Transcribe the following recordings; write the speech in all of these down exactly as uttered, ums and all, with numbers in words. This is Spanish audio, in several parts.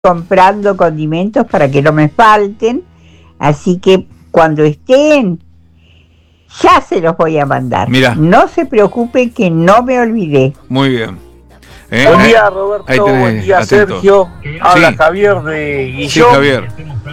comprando condimentos para que no me falten, así que cuando estén ya se los voy a mandar. Mirá. No se preocupen que no me olvidé. Muy bien. Eh, buen día, Roberto. Buen día, atento. Sergio. Habla sí. Javier de Guillón. Sí, Javier.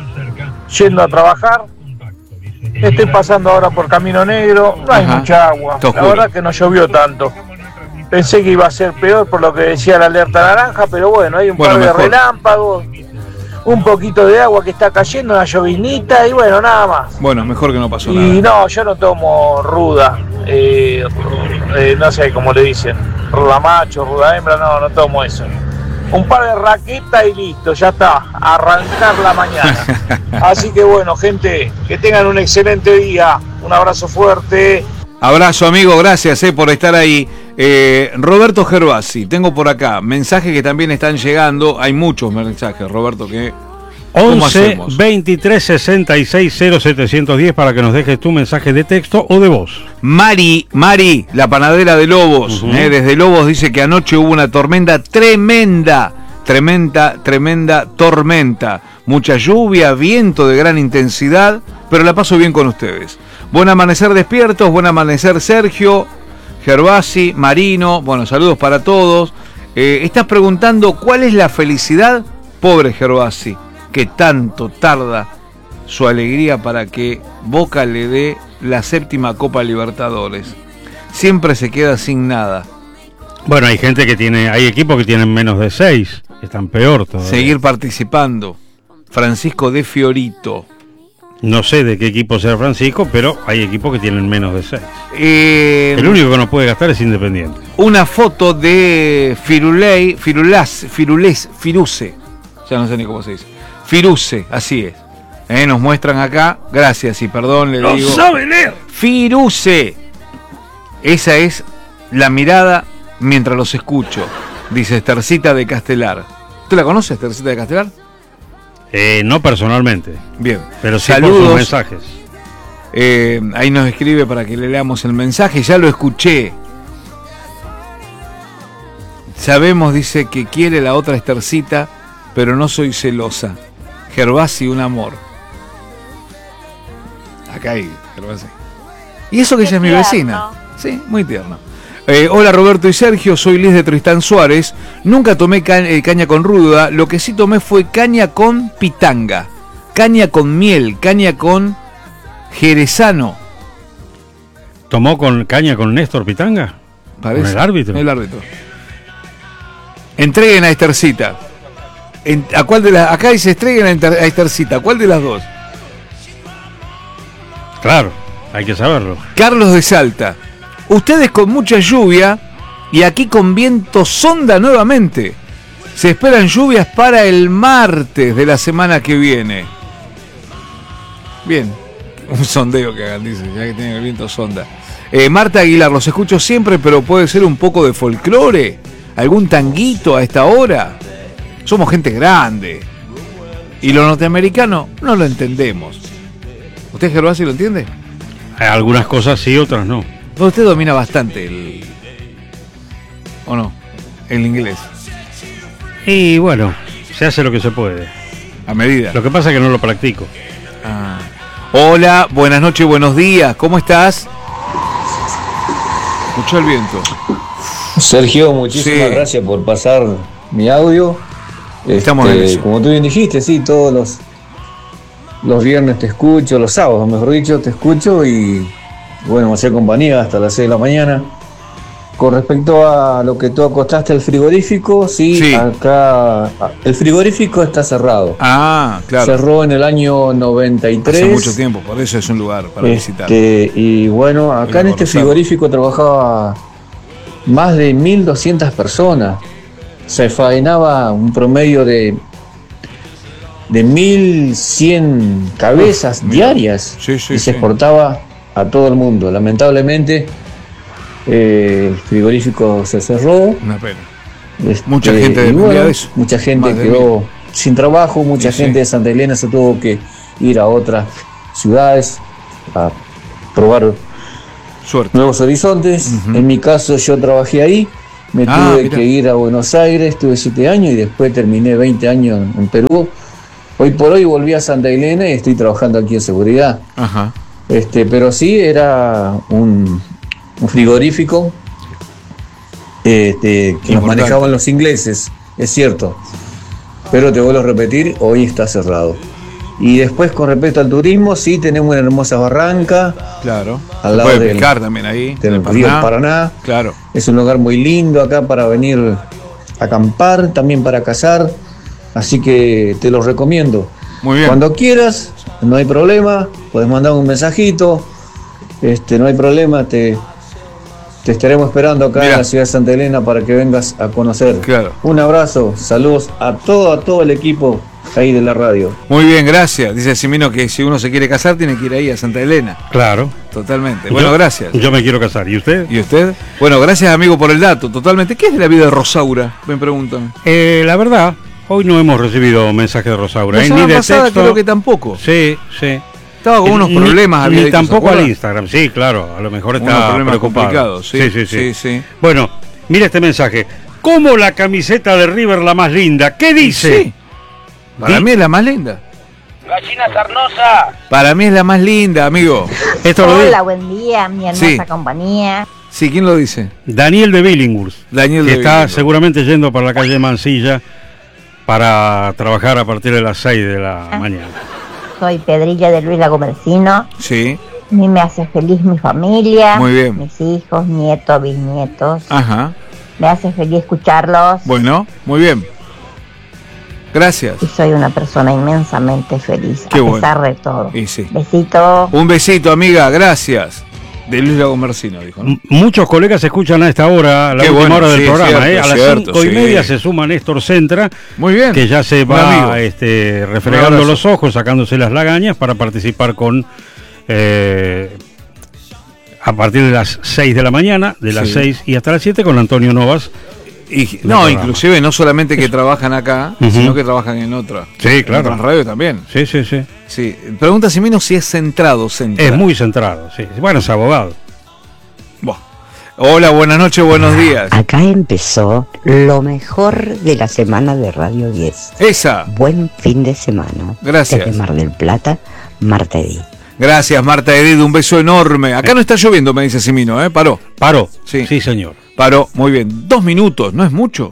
Yendo a trabajar. Estoy pasando ahora por Camino Negro. No hay Ajá. mucha agua. La verdad que no llovió tanto. Pensé que iba a ser peor por lo que decía la alerta naranja, pero bueno, hay un bueno, par de mejor. relámpagos, un poquito de agua que está cayendo, una llovinita y bueno, nada más. Bueno, mejor que no pasó y nada. Y no, yo no tomo ruda, eh, eh, no sé cómo le dicen, ruda macho, ruda hembra, no, no tomo eso. Un par de raquetas y listo, ya está, arrancar la mañana. Así que bueno, gente, que tengan un excelente día, un abrazo fuerte. Abrazo, amigo, gracias eh, por estar ahí. Eh, Roberto Gervasi, tengo por acá mensajes que también están llegando. Hay muchos mensajes, Roberto, que once veintitrés sesenta y seis cero setecientos diez para que nos dejes tu mensaje de texto o de voz. Mari, Mari, la panadera de Lobos, uh-huh. eh, desde Lobos dice que anoche hubo una tormenta tremenda, tremenda, tremenda tormenta. Mucha lluvia, viento de gran intensidad, pero la paso bien con ustedes. Buen amanecer despiertos, buen amanecer Sergio, Gervasi, Marino, bueno, saludos para todos. Eh, estás preguntando cuál es la felicidad, pobre Gervasi, que tanto tarda su alegría para que Boca le dé la séptima Copa Libertadores. Siempre se queda sin nada. Bueno, hay gente que tiene, hay equipos que tienen menos de seis, están peor todavía. Seguir participando. Francisco de Fiorito. No sé de qué equipo será Francisco, pero hay equipos que tienen menos de seis. Eh, El único que no puede gastar es Independiente. Una foto de Firulei, Firulás, Firulés, Firuse. Ya no sé ni cómo se dice. Firuse, así es. Eh, nos muestran acá, gracias y perdón, le no digo. ¡No sabe leer! Firuse. Esa es la mirada mientras los escucho, dice Estercita de Castelar. ¿Tú la conoces, Estercita de Castelar? Eh, no personalmente. Bien. Pero sí saludos. Por sus mensajes. Eh, ahí nos escribe para que le leamos el mensaje. Ya lo escuché. Sabemos, dice, que quiere la otra Estercita, pero no soy celosa. Gervasi, un amor. Acá hay Gervasi. Y eso que ella es mi vecina. Sí, muy tierno. Eh, hola Roberto y Sergio, soy Liz de Tristán Suárez. Nunca tomé ca- eh, caña con ruda, lo que sí tomé fue caña con pitanga, caña con miel, caña con jerezano. ¿Tomó con caña con Néstor Pitanga? Parece. ¿Con el árbitro? El árbitro. Entreguen a Estercita. En, ¿a cuál de las? Acá dice entreguen a, Enter, a Estercita. ¿Cuál de las dos? Claro, hay que saberlo. Carlos de Salta. Ustedes con mucha lluvia y aquí con viento sonda nuevamente. Se esperan lluvias para el martes de la semana que viene. Bien, un sondeo que hagan, dice, ya que tienen el viento sonda. Eh, Marta Aguilar, los escucho siempre, pero puede ser un poco de folclore, algún tanguito a esta hora. Somos gente grande y lo norteamericano no lo entendemos. ¿Usted, Gervasi, lo entiende? Algunas cosas sí, otras no. Usted domina bastante el... ¿O no? El inglés. Y bueno, se hace lo que se puede. A medida. Lo que pasa es que no lo practico. Ah. Hola, buenas noches, buenos días. ¿Cómo estás? Escuchó el viento. Sergio, muchísimas sí. gracias por pasar mi audio. Estamos este, en eso. Como tú bien dijiste, sí, todos los, los viernes te escucho, los sábados, mejor dicho, te escucho y... Bueno, me hacía compañía hasta las seis de la mañana. Con respecto a lo que tú acostaste al frigorífico, sí, sí, acá el frigorífico está cerrado. Ah, claro. Cerró en el año noventa y tres. Hace mucho tiempo, por eso es un lugar para este, visitar. Y bueno, acá en este frigorífico trabajaba más de mil doscientas personas. Se faenaba un promedio de de mil cien cabezas Uf, diarias sí, sí, y se sí. exportaba a todo el mundo. Lamentablemente eh, el frigorífico se cerró. Una pena. Este, mucha gente de bueno, eso. Mucha gente quedó sin trabajo, mucha sí, gente sí. de Santa Elena se tuvo que ir a otras ciudades a probar Suerte. nuevos horizontes. Uh-huh. En mi caso yo trabajé ahí, me Ah, tuve mirá. que ir a Buenos Aires, estuve siete años y después terminé veinte años en Perú. Hoy por hoy volví a Santa Elena y estoy trabajando aquí en seguridad. Ajá. Este, pero sí era un, un frigorífico este, que nos Importante. manejaban los ingleses, es cierto. Pero te vuelvo a repetir, hoy está cerrado. Y después con respecto al turismo, sí tenemos una hermosa barranca, Claro. Al Se lado puede del- pescar también ahí. del en el río Paraná. Claro. Es un lugar muy lindo acá para venir a acampar, también para cazar. Así que te lo recomiendo. Muy bien. Cuando quieras, no hay problema, puedes mandar un mensajito, este, no hay problema, te, te estaremos esperando acá Mirá. en la ciudad de Santa Elena para que vengas a conocer. Claro. Un abrazo, saludos a todo, a todo el equipo ahí de la radio. Muy bien, gracias. Dice Simino que si uno se quiere casar tiene que ir ahí a Santa Elena. Claro. Totalmente. Bueno, Yo- gracias. Yo me quiero casar. ¿Y usted? ¿Y usted? Bueno, gracias amigo por el dato. Totalmente. ¿Qué es de la vida de Rosaura? Me preguntan. Eh, la verdad, hoy no hemos recibido mensaje de Rosaura. La ¿eh? semana Ni de pasada texto. creo que tampoco. Sí, sí. Estaba con unos Ni- problemas. había Ni dicho, ¿se tampoco al acuerda? Instagram. Sí, claro. A lo mejor Unos está problemas preocupado. complicados, sí. Sí, sí, sí. Sí, sí. Bueno, mira este mensaje. ¿Cómo la camiseta de River la más linda? ¿Qué dice? Sí. Para Di- mí es la más linda. Gallina sarnosa. Para mí es la más linda, amigo. Esto lo dice Hola, buen día, mi hermosa Sí. compañía. Sí, ¿quién lo dice? Daniel de Billinghurst, Daniel que de está Billinghurst. seguramente yendo para la calle Mansilla para trabajar a partir de las seis de la Ah. mañana. Soy Pedrilla de Luis Lagomercino. Sí. A mí me hace feliz mi familia. Muy bien. Mis hijos, nietos, bisnietos. Ajá. Me hace feliz escucharlos. Bueno, muy bien. Gracias. Y soy una persona inmensamente feliz, Qué a bueno. pesar de todo. Y sí. Besito. Un besito, amiga. Gracias. De Luis Lagomercino, dijo, ¿no? M- Muchos colegas escuchan a esta hora, la Qué última bueno, hora del sí, programa. cierto, ¿eh? A las cierto, cinco y sí. media se suma Néstor Centra, Muy bien. que ya se Un amigo. va este, Un refregando abrazo. los ojos, sacándose las lagañas para participar con... eh, a partir de las seis de la mañana, de las Sí. seis y hasta las siete con Antonio Novas. Y, del no, programa. inclusive no solamente que trabajan acá, Ujú. sino que trabajan en otra. Sí, claro. En otras radios también. Sí, sí, sí. Sí. Pregunta Simino si es centrado, centra. Es muy centrado, sí. Bueno, es abogado. Buah. Hola, buenas noches, buenos días. Acá empezó lo mejor de la semana de Radio diez. Esa. Buen fin de semana. Gracias. Desde Mar del Plata, Marta Edith. Gracias, Marta Edith, un beso enorme. Acá no está lloviendo, me dice Simino, ¿eh? Paró. ¿Paró? Sí. Sí, señor. Paró, muy bien. Dos minutos, ¿no es mucho?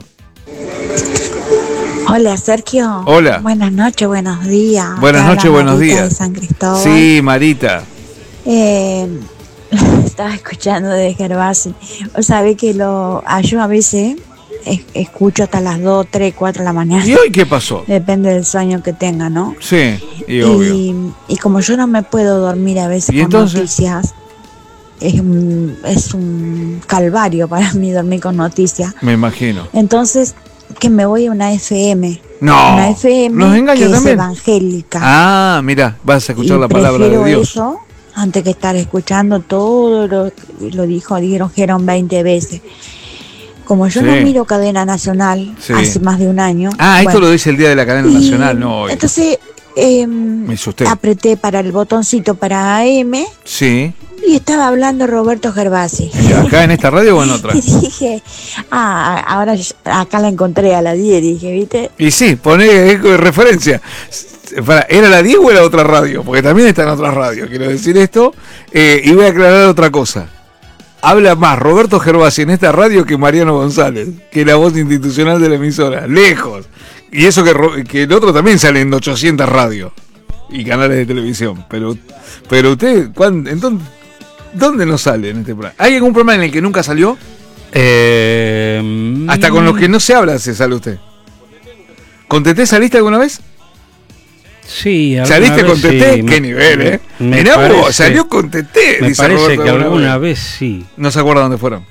Hola Sergio. Hola. Buenas noches, buenos días. Buenas Te habla noches, buenos Marita días. de San Cristóbal. Sí, Marita. Eh, estaba escuchando de Gervasi. O sabe que lo ah, yo a veces es- escucho hasta las dos, tres, cuatro de la mañana. ¿Y hoy qué pasó? Depende del sueño que tenga, ¿no? Sí, y obvio. Y, y como yo no me puedo dormir a veces ¿Y con entonces? noticias, es un, es un calvario para mí dormir con noticias. Me imagino. Entonces, que me voy a una F M. No, Una F M nos engaña que es también. evangélica. Ah, mira, vas a escuchar Y la palabra de prefiero Dios. eso antes que estar escuchando todo lo, lo dijo, dijeron veinte veces. Como yo Sí. no miro cadena nacional Sí. hace más de un año. Ah, esto bueno, lo dice el día de la cadena y nacional, no hoy. Entonces eh, Me asusté. apreté para el botoncito para A M Sí. y estaba hablando Roberto Gervasi. ¿Y acá en esta radio o en otra? Y dije, ah, ahora yo- acá la encontré a la diez, dije, ¿viste? Y sí, poné eco de referencia. Para, ¿era la diez o era otra radio? Porque también está en otra radio, quiero decir esto. Eh, y voy a aclarar otra cosa. Habla más Roberto Gervasi en esta radio que Mariano González, que es la voz institucional de la emisora. Lejos. Y eso que, Ro- que el otro también sale en ochocientas radios y canales de televisión. Pero pero usted, ¿cuándo, entonces, ¿dónde no sale en este programa? ¿Hay algún programa en el que nunca salió? Eh, Hasta con los que no se habla se sale usted. ¿Con Teté saliste alguna vez? Sí, alguna ¿Saliste vez con Teté? sí, ¿Qué me- nivel, eh? me Mirá vos, parece- salió con Teté, Me dice parece Roberto que alguna alguna vez. vez sí. No se acuerda dónde fueron.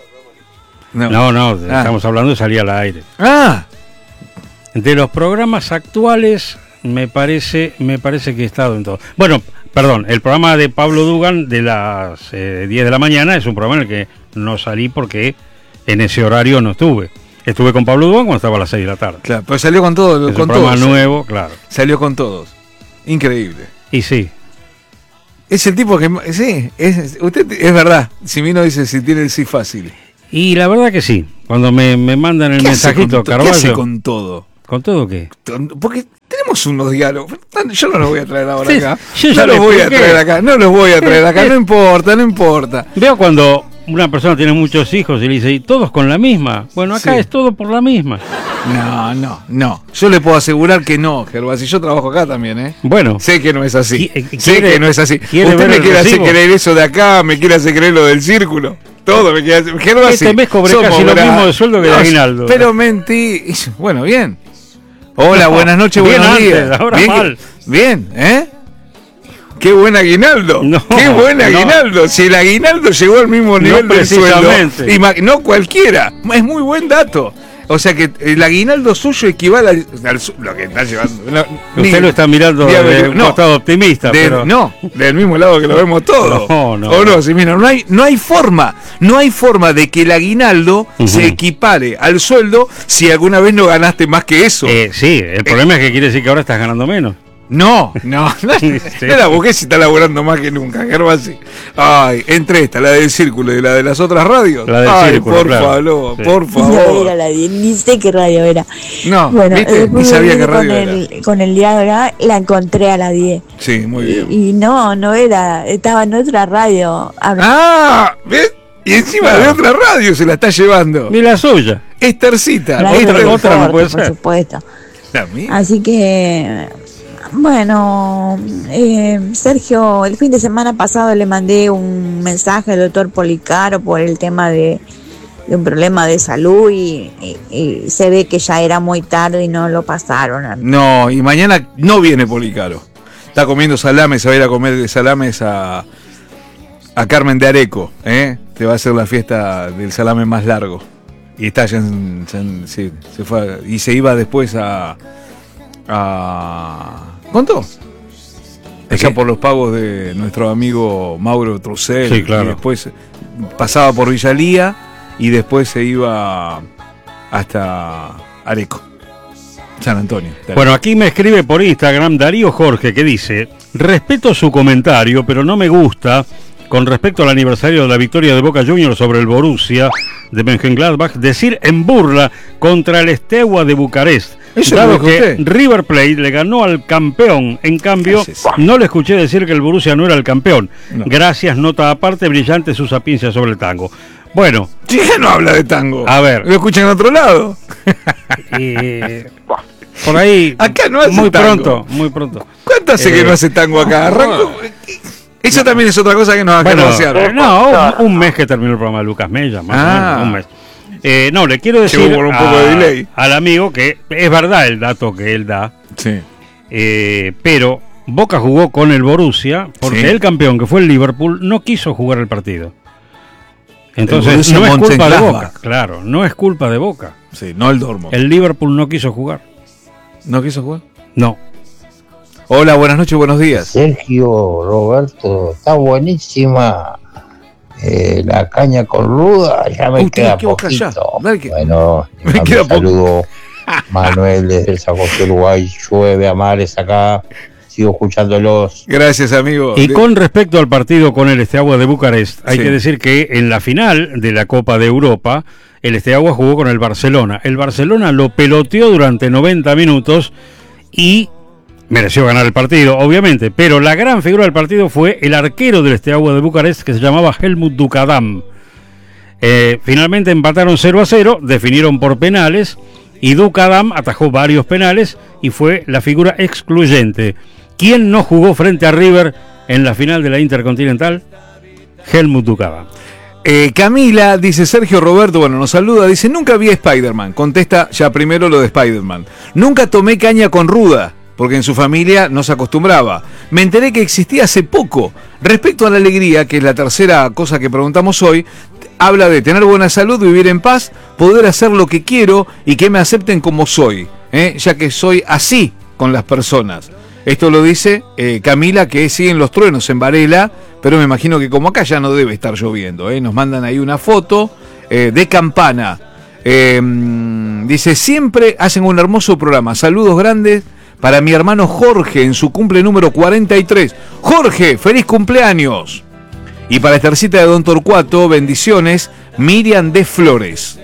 No. No, no, Ah. estamos hablando de salir al aire. Ah, De los programas actuales, me parece, me parece que he estado en todo. Bueno, perdón, el programa de Pablo Dugan de las eh, diez de la mañana es un programa en el que no salí porque en ese horario no estuve. Estuve con Pablo Dugan cuando estaba a las seis de la tarde. claro, pero salió con todo, Es con un programa todos. nuevo, claro. Salió con todos. Increíble. Y sí, Es el tipo que sí, es, usted es verdad. Simino dice si tiene el sí fácil. Y la verdad que sí. Cuando me, me mandan el mensajito, Carvalho. ¿Qué hace con todo? ¿Con todo qué? Porque tenemos unos diálogos. Yo no los voy a traer ahora sí, acá. Yo ya no los voy expliqué. a traer acá. No los voy a traer acá. No importa, no importa. Veo cuando una persona tiene muchos hijos y le dice, ¿y todos con la misma? Bueno, acá sí. es todo por la misma. No, no, no. Yo le puedo asegurar que no, Gervasio. Yo trabajo acá también, ¿eh? Bueno. Sé que no es así. Quiere, sé que no es así. Usted me quiere hacer creer eso de acá, me quiere hacer creer lo del círculo. Todo me quiere hacer. Gervasio. Este mes cobré casi lo mismo de sueldo que de aguinaldo. Pero mentí. Bueno, bien. Hola, no, buenas noches, buenos antes, días. Ahora bien, mal. bien, ¿eh? Qué buen aguinaldo. No, Qué buen aguinaldo. No. Si el aguinaldo llegó al mismo nivel no del sueldo. No cualquiera. Es muy buen dato. O sea que el aguinaldo suyo equivale al, al lo que está llevando. No, Usted ni, lo está mirando de un no, costado optimista. De, pero... No, del mismo lado que lo vemos todos. No, no. O no, si mira, no hay, no hay forma, no hay forma de que el aguinaldo uh-huh. se equipare al sueldo si alguna vez no ganaste más que eso. Eh, sí, el problema eh. es que quiere decir que ahora estás ganando menos. No, no, no, sí. no la busqué si está laburando más que nunca, Gervasio. Ay, entre esta, la del Círculo y la de las otras radios. La del Ay, Círculo, por claro. favor, sí. por favor. No era la diez, ni sé qué radio era. No, bueno, ¿viste? Ni sabía qué radio con era. El, con el diálogo la encontré a la diez. Sí, muy bien. Y, y no, no era, estaba en otra radio. Ah, ¿ves? Y encima claro. de otra radio se la está llevando. Ni la suya. Estercita. La otra, otra, otra no puede por ser. supuesto. La mía. Así que... Bueno, eh, Sergio, el fin de semana pasado le mandé un mensaje al doctor Policaro por el tema de, de un problema de salud y, y, y se ve que ya era muy tarde y no lo pasaron. No, y mañana no viene Policaro. Está comiendo salames, se va a ir a comer salames a, a Carmen de Areco, ¿eh? Te va a hacer la fiesta del salame más largo. Y está ya, en, ya en, sí, se fue a, y se iba después a... a ¿Cuánto? Allá por los pagos de nuestro amigo Mauro Trucel. Sí, claro. Y después pasaba por Villalía y después se iba hasta Areco, San Antonio. Bueno, aquí me escribe por Instagram Darío Jorge que dice: respeto su comentario, pero no me gusta con respecto al aniversario de la victoria de Boca Juniors sobre el Borussia de Mönchengladbach, decir en burla contra el Steaua de Bucarest. Eso Dado que River Plate le ganó al campeón, en cambio no le escuché decir que el Borussia no era el campeón. No. Gracias, nota aparte, brillante su sapiencia sobre el tango. Bueno, sí, ya no habla de tango. A ver, lo escuchan en otro lado. Eh, por ahí. Acá no hace muy tango. pronto, muy pronto. ¿Cuánto hace eh, que no hace tango acá? Arranco. Eso también es otra cosa que nos va a bueno, anunciar. No, un, un mes que terminó el programa de Lucas Mella, más ah. o menos, un mes. Eh, no, le quiero decir un a, poco de delay. al amigo que es verdad el dato que él da, sí. eh, pero Boca jugó con el Borussia porque sí. el campeón, que fue el Liverpool, no quiso jugar el partido. Entonces no es culpa de Boca, claro, no es culpa de Boca. Sí, no el Dortmund. El Liverpool no quiso jugar. ¿No quiso jugar? No. Hola, buenas noches, buenos días. Sergio, Roberto, está buenísima. Eh, la caña con ruda, ya me Uy, queda poquito. Que... Bueno, me queda un saludo. Manuel desde el San José, Uruguay, llueve a mares acá. Sigo escuchándolos. Gracias, amigo. Y con respecto al partido con el Steaua de Bucarest, hay sí. que decir que en la final de la Copa de Europa, el Steaua jugó con el Barcelona. El Barcelona lo peloteó durante noventa minutos y mereció ganar el partido, obviamente, pero la gran figura del partido fue el arquero del Steaua de Bucarest, que se llamaba Helmut Dukadam. Eh, finalmente empataron cero a cero, definieron por penales, y Dukadam atajó varios penales y fue la figura excluyente. ¿Quién no jugó frente a River en la final de la Intercontinental? Helmut Dukadam. Eh, Camila, dice Sergio Roberto, bueno, nos saluda, dice, nunca vi a Spider-Man, contesta ya primero lo de Spider-Man. Nunca tomé caña con ruda, porque en su familia no se acostumbraba. Me enteré que existía hace poco. Respecto a la alegría, que es la tercera cosa que preguntamos hoy, habla de tener buena salud, vivir en paz, poder hacer lo que quiero y que me acepten como soy, ¿eh? Ya que soy así con las personas. Esto lo dice eh, Camila, que siguen los truenos en Varela, pero me imagino que como acá ya no debe estar lloviendo, ¿eh? Nos mandan ahí una foto eh, de Campana. Eh, dice, siempre hacen un hermoso programa. Saludos grandes para mi hermano Jorge en su cumple número cuarenta y tres. Jorge, feliz cumpleaños. Y para Estercita de Don Torcuato, bendiciones, Miriam de Flores.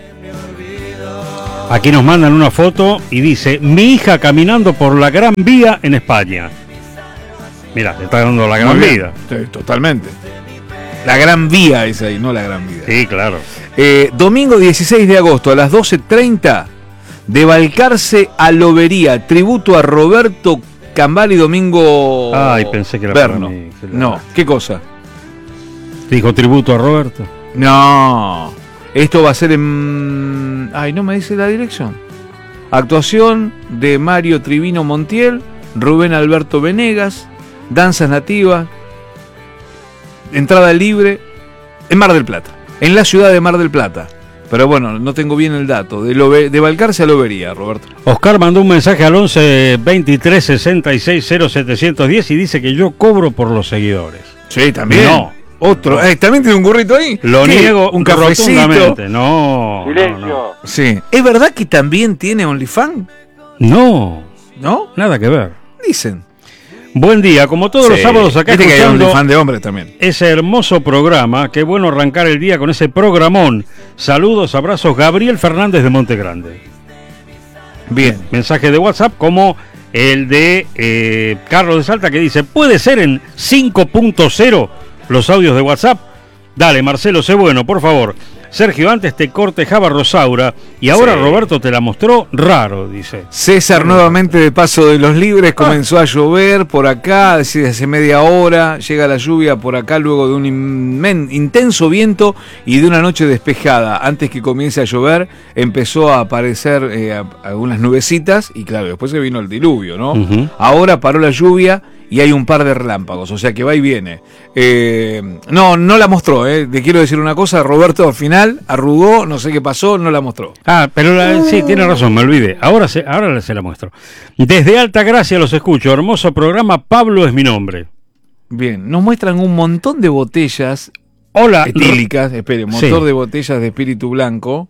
Aquí nos mandan una foto y dice, mi hija caminando por la Gran Vía en España. Mirá, le está dando la Gran Vía. Sí, totalmente. La Gran Vía es ahí, no la Gran Vida. Sí, claro. Eh, domingo dieciséis de agosto a las doce treinta, de Balcarce a Lobería, tributo a Roberto Cambal y Domingo Ay, pensé que era Berno. para mí. Que la... No, ¿qué cosa? Dijo tributo a Roberto. No, esto va a ser en... Ay, no me dice la dirección. Actuación de Mario Trivino Montiel, Rubén Alberto Venegas, danzas nativas, entrada libre en Mar del Plata, en la ciudad de Mar del Plata. Pero bueno, no tengo bien el dato. De, Lobe, de Balcarce a Lobería, Roberto. Oscar mandó un mensaje al once veintitrés sesenta y seis cero setecientos diez y dice que yo cobro por los seguidores. Sí, también. No. Otro. Eh, ¿También tiene un burrito ahí? Lo ¿Qué? niego un cafecito. rotundamente. No. Silencio. No, no. Sí. ¿Es verdad que también tiene OnlyFans? No. ¿No? Nada que ver. Dicen. Buen día, como todos Sí. los sábados acá Viste que hay escuchando OnlyFans de hombres también. ese hermoso programa. Qué bueno arrancar el día con ese programón. Saludos, abrazos, Gabriel Fernández de Monte Grande. Bien. Mensaje de WhatsApp como el de eh, Carlos de Salta que dice, ¿puede ser en cinco punto cero los audios de WhatsApp? Dale, Marcelo, sé bueno, por favor. Sergio, antes te cortejaba Rosaura y ahora Sí. Roberto te la mostró raro, dice. César nuevamente de Paso de los Libres, comenzó a llover por acá, desde hace media hora, llega la lluvia por acá luego de un inmen, intenso viento y de una noche despejada. Antes que comience a llover empezó a aparecer eh, a- algunas nubecitas y claro, después se vino el diluvio, ¿no? Ujú. Ahora paró la lluvia y hay un par de relámpagos, o sea que va y viene. Eh, no, no la mostró, eh. Te quiero decir una cosa, Roberto al final arrugó, no sé qué pasó, no la mostró. Ah, pero la- sí, tiene razón, me olvidé. Ahora se, ahora se la muestro. Desde Altagracia los escucho. Hermoso programa, Pablo es mi nombre. Bien, nos muestran un montón de botellas Hola. etílicas, espere, motor Sí. de botellas de espíritu blanco.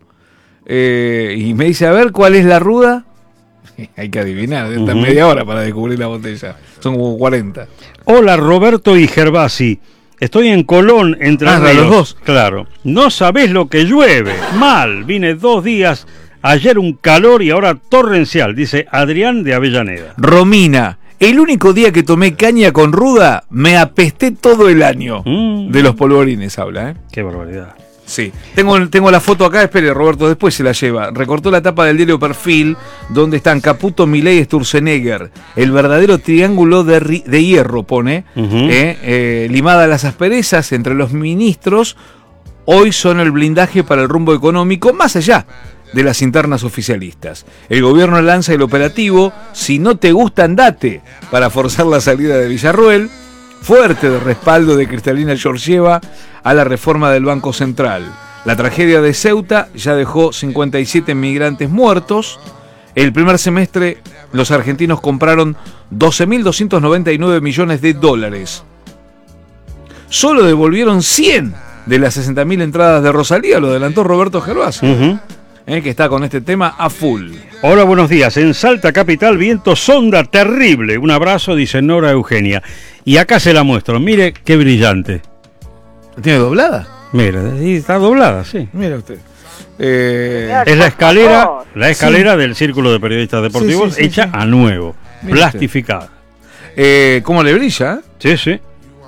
Eh, y me dice, a ver, ¿cuál es la ruda? Hay que adivinar, de esta Ujú. media hora para descubrir la botella. Son como cuarenta. Hola, Roberto y Gervasi. Estoy en Colón, entre Ah, Ríos. los dos. Claro. No sabés lo que llueve. Mal. Vine dos días. Ayer un calor y ahora torrencial, dice Adrián de Avellaneda. Romina, el único día que tomé caña con ruda, me apesté todo el año. Mm. De los polvorines habla, ¿eh? Qué barbaridad. Sí, tengo, tengo la foto acá, espere Roberto, después se la lleva. Recortó la tapa del diario Perfil, donde están Caputo, Milei y Sturzenegger. El verdadero triángulo de, ri- de hierro, pone. Ujú. eh, eh, limada las asperezas entre los ministros, hoy son el blindaje para el rumbo económico, más allá de las internas oficialistas. El gobierno lanza el operativo Si no te gusta, andate, para forzar la salida de Villarroel. Fuerte de respaldo de Cristalina Georgieva a la reforma del Banco Central. La tragedia de Ceuta ya dejó cincuenta y siete migrantes muertos. El primer semestre los argentinos compraron doce mil doscientos noventa y nueve millones de dólares. Solo devolvieron cien de las sesenta mil entradas de Rosalía, lo adelantó Roberto Gervasi, Ujú. eh, que está con este tema a full. Hola, buenos días. En Salta Capital, viento sonda terrible. Un abrazo, dice Nora Eugenia. Y acá se la muestro. Mire qué brillante. ¿Tiene doblada? Mira, sí, está doblada, sí. Mira usted. Eh, Es la escalera, la escalera del Círculo de Periodistas Deportivos Sí, sí, sí, hecha sí. a nuevo, Mire plastificada. eh, ¿Cómo le brilla? Sí, sí.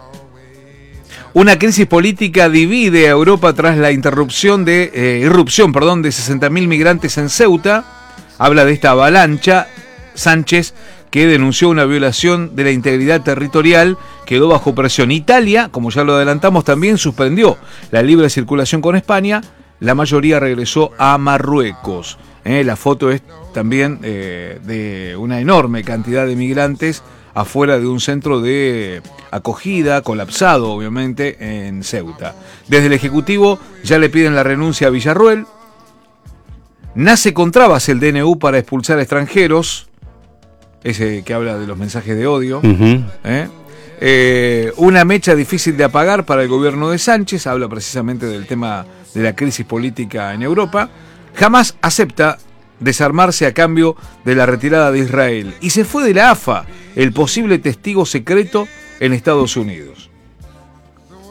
Una crisis política divide a Europa tras la interrupción de, eh, irrupción perdón, de sesenta mil migrantes en Ceuta. Habla de esta avalancha. Sánchez, que denunció una violación de la integridad territorial, quedó bajo presión. Italia, como ya lo adelantamos, también suspendió la libre circulación con España. La mayoría regresó a Marruecos. Eh, la foto es también eh, de una enorme cantidad de migrantes afuera de un centro de acogida, colapsado obviamente, en Ceuta. Desde el Ejecutivo ya le piden la renuncia a Villarroel. Nace con trabas el D N U para expulsar a extranjeros, ese que habla de los mensajes de odio. Ujú. ¿eh? Eh, una mecha difícil de apagar para el gobierno de Sánchez, habla precisamente del tema de la crisis política en Europa. Jamás acepta desarmarse a cambio de la retirada de Israel. Y se fue de la A F A, el posible testigo secreto en Estados Unidos.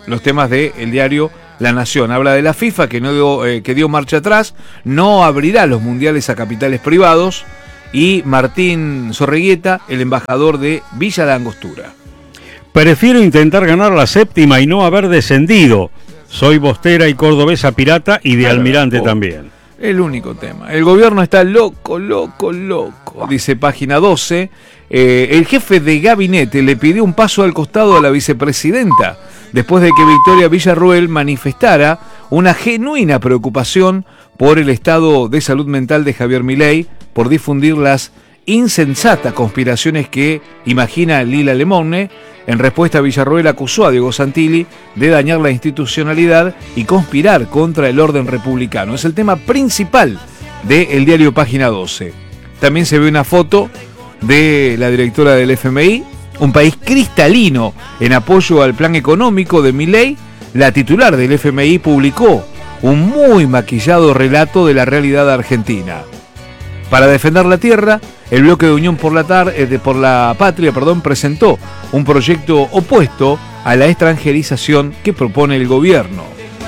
los temas del diario La Nación. Habla de la FIFA, que, no dio, eh, que dio marcha atrás, no abrirá los mundiales a capitales privados, y Martín Zorreguieta, el embajador de Villa La Angostura. Prefiero intentar ganar la séptima y no haber descendido. Soy bostera y cordobesa pirata y de claro, almirante oh, también. El único tema. El gobierno está loco, loco, loco, dice página doce. Eh, el jefe de gabinete le pidió un paso al costado a la vicepresidenta después de que Victoria Villarruel manifestara una genuina preocupación por el estado de salud mental de Javier Milei, por difundir las insensatas conspiraciones que imagina Lila Lemone. En respuesta, Villarruel acusó a Diego Santilli de dañar la institucionalidad y conspirar contra el orden republicano. Es el tema principal del diario Página doce. También se ve una foto de la directora del F M I, un país cristalino en apoyo al plan económico de Milei. La titular del F M I publicó un muy maquillado relato de la realidad argentina. Para defender la tierra, el bloque de Unión por la, tar- eh, por la Patria perdón, presentó un proyecto opuesto a la extranjerización que propone el gobierno.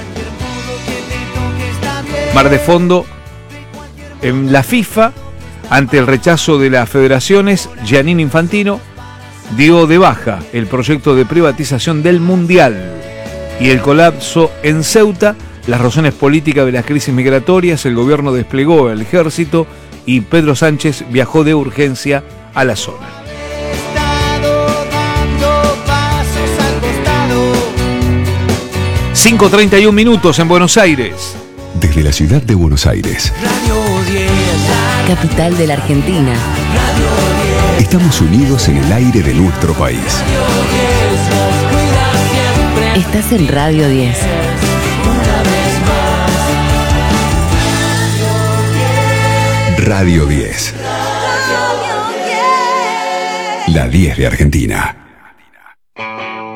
Mar de fondo, en la FIFA, ante el rechazo de las federaciones, Giannini Infantino dio de baja el proyecto de privatización del Mundial. Y el colapso en Ceuta, las razones políticas de las crisis migratorias, el gobierno desplegó el ejército y Pedro Sánchez viajó de urgencia a la zona. cinco treinta y un minutos en Buenos Aires. Desde la ciudad de Buenos Aires, capital de la Argentina, estamos unidos en el aire de nuestro país. Estás en Radio diez. Radio diez. La diez de Argentina.